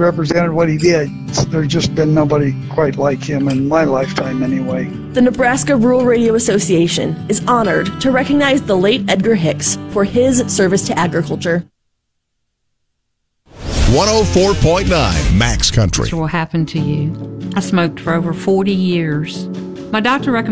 represented what he did. There's just been nobody quite like him in my lifetime anyway. The Nebraska Rural Radio Association is honored to recognize the late Edgar Hicks for his service to agriculture. 104.9 Max Country. What will happen to you? I smoked for over 40 years. My doctor recommended